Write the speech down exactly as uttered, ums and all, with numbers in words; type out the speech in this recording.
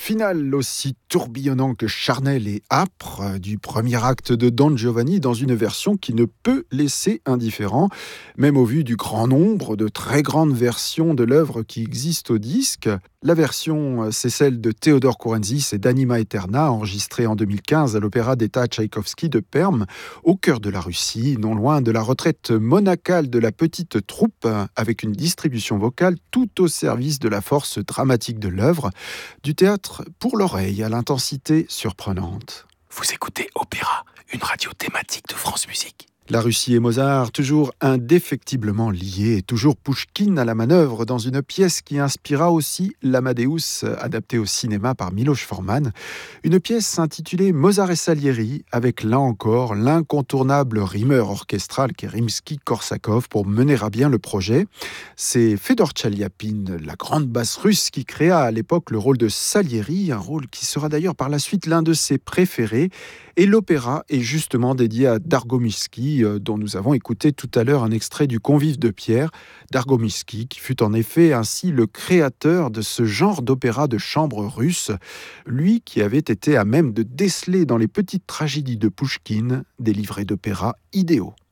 Finale aussi tourbillonnant que charnel et âpre du premier acte de Don Giovanni dans une version qui ne peut laisser indifférent, même au vu du grand nombre de très grandes versions de l'œuvre qui existent au disque. La version, c'est celle de Theodore Kourenzis et d'Anima Eterna, enregistrée en deux mille quinze à l'Opéra d'État Tchaïkovski de Perm, au cœur de la Russie, non loin de la retraite monacale de la petite troupe, avec une distribution vocale tout au service de la force dramatique de l'œuvre, du théâtre pour l'oreille à l'intensité surprenante. Vous écoutez Opéra, une radio thématique de France Musique. La Russie et Mozart, toujours indéfectiblement liés, et toujours Pouchkine à la manœuvre dans une pièce qui inspira aussi l'Amadeus, adapté au cinéma par Miloš Forman. Une pièce intitulée Mozart et Salieri, avec là encore l'incontournable rimeur orchestral qu'est Rimsky-Korsakov pour mener à bien le projet. C'est Fedor Chaliapin, la grande basse russe, qui créa à l'époque le rôle de Salieri, un rôle qui sera d'ailleurs par la suite l'un de ses préférés. Et l'opéra est justement dédié à Dargomuski, dont nous avons écouté tout à l'heure un extrait du Convive de Pierre. Dargomuski, qui fut en effet ainsi le créateur de ce genre d'opéra de chambre russe, lui qui avait été à même de déceler dans les petites tragédies de Pouchkine des livrets d'opéra idéaux.